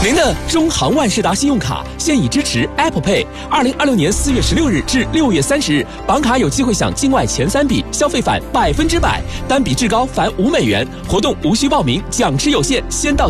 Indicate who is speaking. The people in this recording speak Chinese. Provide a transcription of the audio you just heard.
Speaker 1: 您的中航万事达信用卡现已支持 Apple Pay，2026年4月16日至6月30日，绑卡有机会享境外前3笔消费返100%，单笔至高返5美元。活动无需报名，奖池有限，先到